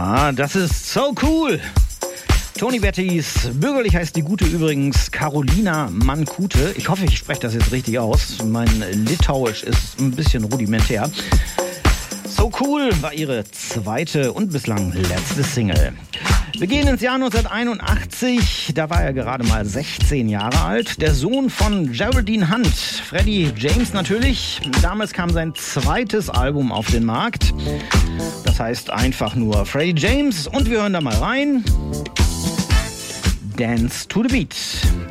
Ja, das ist so cool. Tony Bettys, bürgerlich heißt die Gute übrigens Karolina Mankute. Ich hoffe, ich spreche das jetzt richtig aus. Mein Litauisch ist ein bisschen rudimentär. So cool war ihre zweite und bislang letzte Single. Wir gehen ins Jahr 1981, da war er gerade mal 16 Jahre alt. Der Sohn von Geraldine Hunt, Freddie James natürlich. Damals kam sein zweites Album auf den Markt. Das heißt einfach nur Freddie James und wir hören da mal rein. Dance to the Beat.